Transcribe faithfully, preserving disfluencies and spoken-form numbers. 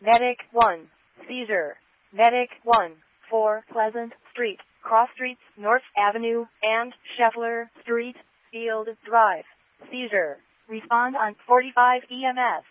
Medic one. Seizure. Medic one. four Pleasant Street, Cross Streets, North Avenue, and Scheffler Street, Field Drive. Seizure. Respond on forty-five E M S.